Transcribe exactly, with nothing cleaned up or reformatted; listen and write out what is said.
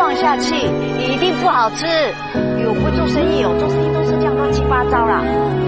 放下去，一定不好吃。我不会做生意哦，做生意都是这样乱七八糟啦。